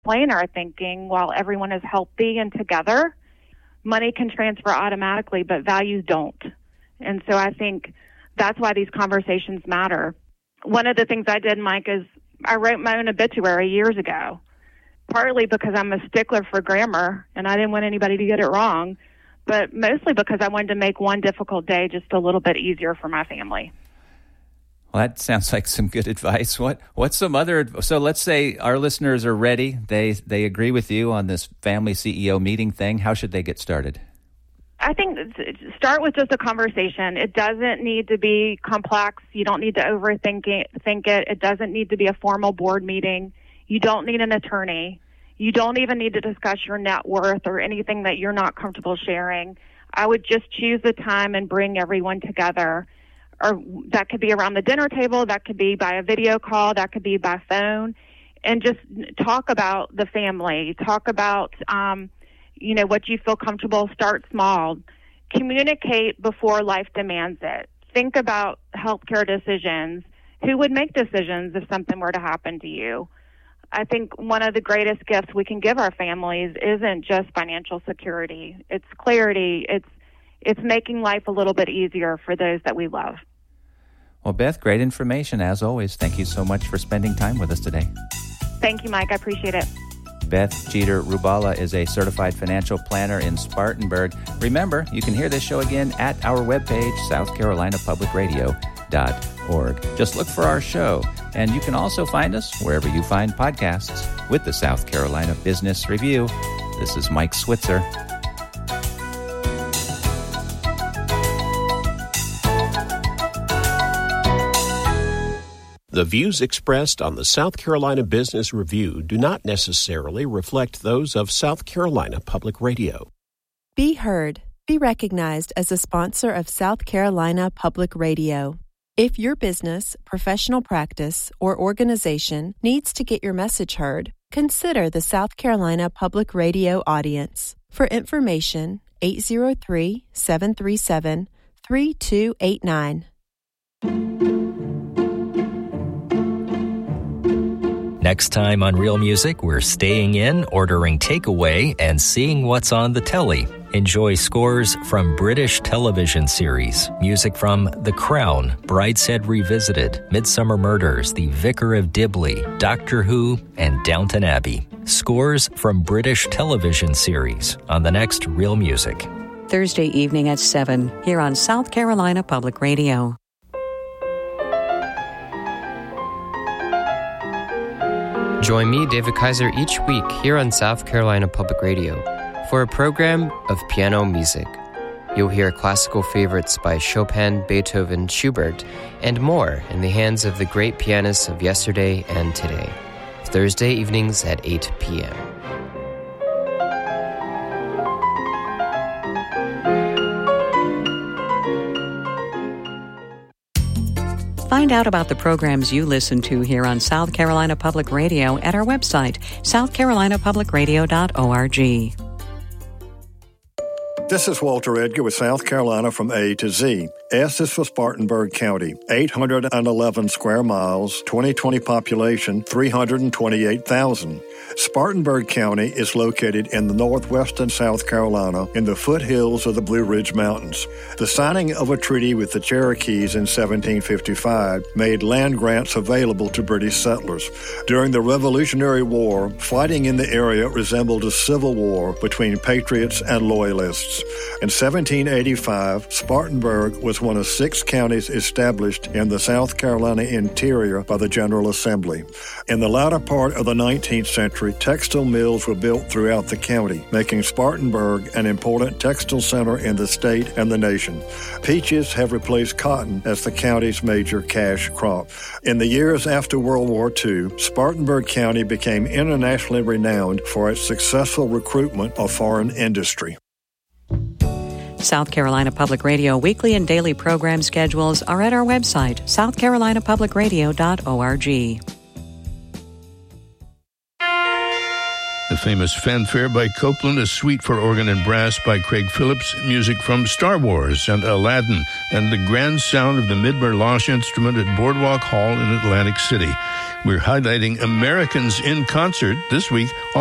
planar thinking, while everyone is healthy and together, money can transfer automatically, but values don't. And so I think that's why these conversations matter. One of the things I did, Mike, is I wrote my own obituary years ago, partly because I'm a stickler for grammar and I didn't want anybody to get it wrong, but mostly because I wanted to make one difficult day just a little bit easier for my family. Well, that sounds like some good advice. What's some other? So let's say our listeners are ready. They agree with you on this family CEO meeting thing. How should they get started? I think start with just a conversation. It doesn't need to be complex. You don't need to overthink it. It doesn't need to be a formal board meeting. You don't need an attorney. You don't even need to discuss your net worth or anything that you're not comfortable sharing. I would just choose a time and bring everyone together. Or that could be around the dinner table, that could be by a video call, that could be by phone, and just talk about the family, talk about, what you feel comfortable. Start small. Communicate before life demands it. Think about healthcare decisions. Who would make decisions if something were to happen to you? I think one of the greatest gifts we can give our families isn't just financial security. It's clarity. It's making life a little bit easier for those that we love. Well, Beth, great information as always. Thank you so much for spending time with us today. Thank you, Mike. I appreciate it. Beth Jeter Rubala is a certified financial planner in Spartanburg. Remember, you can hear this show again at our webpage, southcarolinapublicradio.org. Just look for our show, and you can also find us wherever you find podcasts with the South Carolina Business Review. This is Mike Switzer. The views expressed on the South Carolina Business Review do not necessarily reflect those of South Carolina Public Radio. Be heard. Be recognized as a sponsor of South Carolina Public Radio. If your business, professional practice, or organization needs to get your message heard, consider the South Carolina Public Radio audience. For information, 803-737-3289. Next time on Real Music, we're staying in, ordering takeaway, and seeing what's on the telly. Enjoy scores from British television series, music from The Crown, Brideshead Revisited, Midsummer Murders, The Vicar of Dibley, Doctor Who, and Downton Abbey. Scores from British television series on the next Real Music. Thursday evening at 7 here on South Carolina Public Radio. Join me, David Kaiser, each week here on South Carolina Public Radio for a program of piano music. You'll hear classical favorites by Chopin, Beethoven, Schubert, and more in the hands of the great pianists of yesterday and today. Thursday evenings at 8 p.m. Find out about the programs you listen to here on South Carolina Public Radio at our website, southcarolinapublicradio.org. This is Walter Edgar with South Carolina from A to Z. S is for Spartanburg County, 811 square miles, 2020 population, 328,000. Spartanburg County is located in the northwestern South Carolina in the foothills of the Blue Ridge Mountains. The signing of a treaty with the Cherokees in 1755 made land grants available to British settlers. During the Revolutionary War, fighting in the area resembled a civil war between patriots and loyalists. In 1785, Spartanburg was one of 6 counties established in the South Carolina interior by the General Assembly. In the latter part of the 19th century, textile mills were built throughout the county, making Spartanburg an important textile center in the state and the nation. Peaches have replaced cotton as the county's major cash crop. In the years after World War II, Spartanburg County became internationally renowned for its successful recruitment of foreign industry. South Carolina Public Radio weekly and daily program schedules are at our website, southcarolinapublicradio.org. The famous Fanfare by Copland, a suite for organ and brass by Craig Phillips, music from Star Wars and Aladdin, and the grand sound of the Midmer-Losh instrument at Boardwalk Hall in Atlantic City. We're highlighting Americans in Concert this week